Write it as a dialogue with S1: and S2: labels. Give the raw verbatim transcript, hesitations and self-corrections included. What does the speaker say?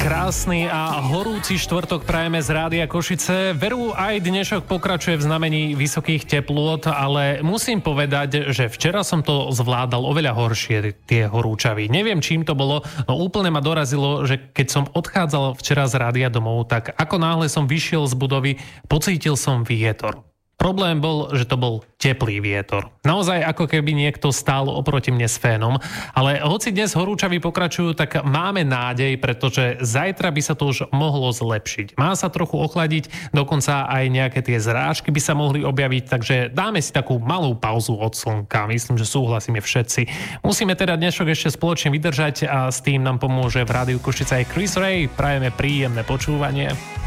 S1: Krásny a horúci štvrtok prajeme z Rádia Košice. Veru, aj dnešok pokračuje v znamení vysokých teplôt, ale musím povedať, že včera som to zvládal oveľa horšie, tie horúčavy. Neviem, čím to bolo, no úplne ma dorazilo, že keď som odchádzal včera z rádia domov, tak ako náhle som vyšiel z budovy, pocítil som vietor. Problém bol, že to bol teplý vietor. Naozaj ako keby niekto stál oproti mne s fénom. Ale hoci dnes horúčavy pokračujú, tak máme nádej, pretože zajtra by sa to už mohlo zlepšiť. Má sa trochu ochladiť, dokonca aj nejaké tie zrážky by sa mohli objaviť, takže dáme si takú malú pauzu od slnka. Myslím, že súhlasíme všetci. Musíme teda dnešok ešte spoločne vydržať a s tým nám pomôže v Rádiu Košice aj Chris Ray. Prajeme príjemné počúvanie.